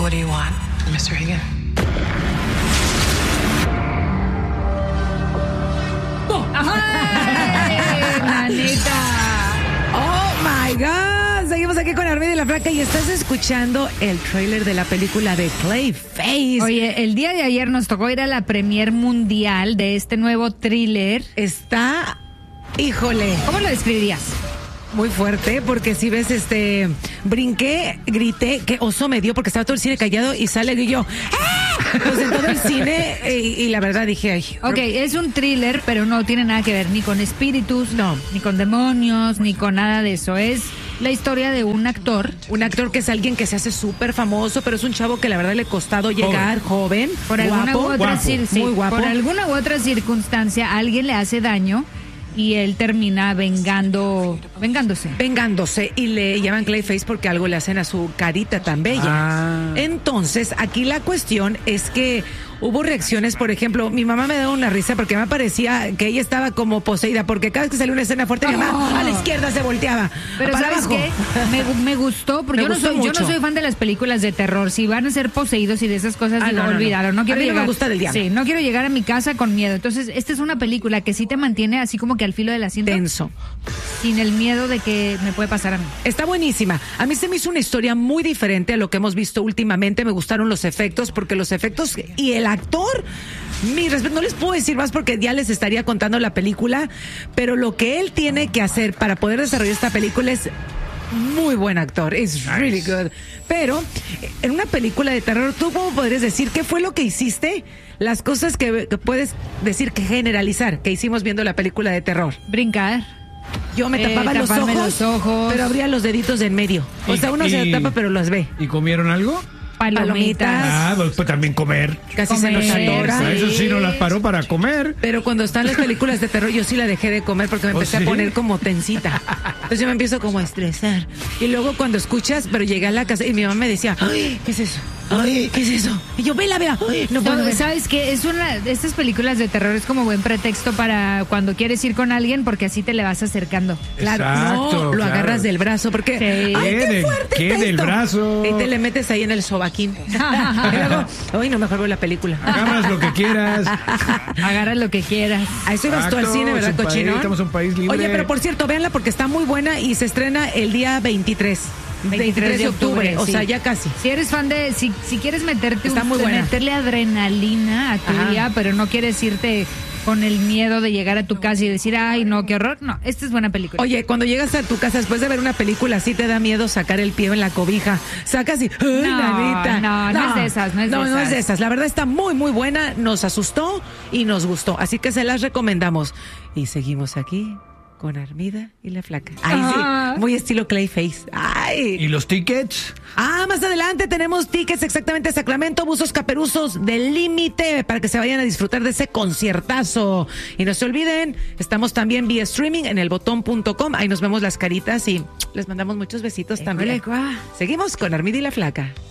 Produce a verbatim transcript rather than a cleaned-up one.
What do you want, mister Higgin? ¡Ay, nanita! ¡Oh, my God! Seguimos aquí con Armida y la Flaca y estás escuchando el tráiler de la película de Clayface. Oye, el día de ayer nos tocó ir a la premier mundial de este nuevo thriller. Está, híjole, ¿Cómo lo describirías? muy fuerte, porque si ves, este, brinqué, grité, qué oso me dio, porque estaba todo el cine callado y sale y yo, ¡ah! Pues en todo el cine, y, y la verdad dije, ay. Ok, es un thriller, pero no tiene nada que ver ni con espíritus, No. ni con demonios, ni con nada de eso. Es la historia de un actor. Un actor que es alguien que se hace súper famoso, pero es un chavo que la verdad le ha costado llegar, joven, Por alguna guapo, u otra guapo, cir- sí, muy guapo. por alguna u otra circunstancia alguien le hace daño y él termina vengando, vengándose. vengándose y le llaman Clayface porque algo le hacen a su carita tan bella. Ah. Entonces, aquí la cuestión es que hubo reacciones, por ejemplo, mi mamá me daba una risa porque me parecía que ella estaba como poseída, porque cada vez que salió una escena fuerte, mi mamá a la izquierda se volteaba. Pero para ¿sabes abajo. qué? Me, me gustó, porque Me yo no, gustó soy, yo mucho. no soy fan de las películas de terror. Si van a ser poseídos y de esas cosas, Ah, digo, no, no, no. olvídalo. No A quiero mí no me llegar, gusta del diablo. Sí, no quiero llegar a mi casa con miedo. Entonces, esta es una película que sí te mantiene así como que al filo del asiento, Tenso. sin el miedo de que me puede pasar a mí. Está buenísima. A mí se me hizo una historia muy diferente a lo que hemos visto últimamente. Me gustaron los efectos, porque los efectos y el actor, mi respeto, no les puedo decir más porque ya les estaría contando la película, pero lo que él tiene que hacer para poder desarrollar esta película es muy buen actor. It's really good. Pero en una película de terror, ¿tú cómo podrías decir qué fue lo que hiciste? Las cosas que, que puedes decir que generalizar que hicimos viendo la película de terror. Brincar. Yo me Eh, tapaba los taparme ojos, los ojos. pero abría los deditos de en medio. O Y- sea, uno se y- tapa pero los ve. ¿Y comieron algo? Palomitas. Ah, pues, pues también comer. Casi se nos Comer, atora. sí. A eso sí no las paró para comer. Pero cuando están las películas de terror, yo sí la dejé de comer porque me ¿Oh, empecé sí? a poner como tensita. Entonces yo me empiezo como a estresar. Y luego cuando escuchas, pero llegué a la casa y mi mamá me decía, ay, ¿qué es eso? Ay, ¿qué es eso? Y yo, vela, vela. Ay, no puedo No, ver. ¿sabes qué? Es una, estas películas de terror es como buen pretexto para cuando quieres ir con alguien porque así te le vas acercando. Claro, Exacto, no, lo claro. agarras del brazo porque, Sí. ay, ¿Qué qué del- fuerte qué está del esto. brazo? Y te le metes ahí en el sobaquín. Y luego, ay, no, mejor veo la película. Agarras lo que quieras. Agarra lo que quieras. A eso ibas tú al Exacto, cine, ¿verdad, es un país, cochino? estamos en un país libre. Oye, pero por cierto, véanla porque está muy buena y se estrena el día veintitrés. veintitrés de octubre, o sí. sea, ya casi. Si eres fan de, si, si quieres meterte Está un- muy buena. meterle adrenalina a tu Ajá. día, pero no quieres irte con el miedo de llegar a tu casa y decir, ay, no, qué horror. No, esta es buena película. Oye, cuando llegas a tu casa después de ver una película así te da miedo sacar el pie en la cobija. Sacas y, ¡ay, No, nanita! no, no es de esas, no es de no, no es esas. de esas. La verdad está muy, muy buena. Nos asustó y nos gustó. Así que se las recomendamos. Y seguimos aquí con Armida y la Flaca. Ay, Ah. sí. Muy estilo Clayface. Ay. ¿Y los tickets? Ah, más adelante tenemos tickets exactamente a Sacramento, Buzos Caperuzos del Límite, para que se vayan a disfrutar de ese conciertazo. Y no se olviden, estamos también vía streaming en el botón punto com. Ahí nos vemos las caritas y les mandamos muchos besitos también. Híjole, cuá. Seguimos con Armida y la Flaca.